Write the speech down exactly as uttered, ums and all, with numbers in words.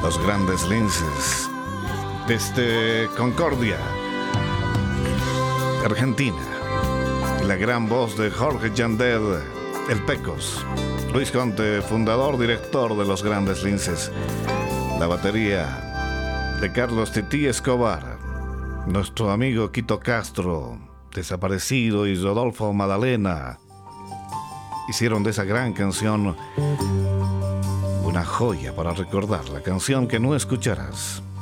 Los Grandes Linces, desde Concordia, Argentina. La gran voz de Jorge Yandel, el Pecos. Luis Conte, fundador, director de Los Grandes Linces. La batería de Carlos Tití Escobar. Nuestro amigo Quito Castro, desaparecido, y Rodolfo Madalena hicieron de esa gran canción una joya para recordar, la canción que no escucharás.